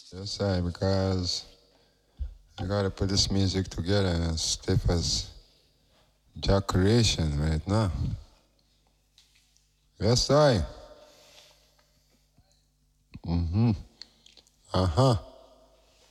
Yes, I, because I gotta put this music together as stiff as Jack creation right now. Yes, I. Uh huh.